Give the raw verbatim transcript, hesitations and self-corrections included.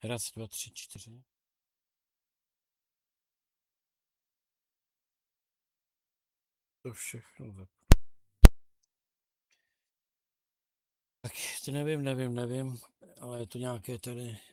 Raz, dva, tři, čtyři. To všechno. Tak to nevím, nevím, nevím, ale je to nějaké tady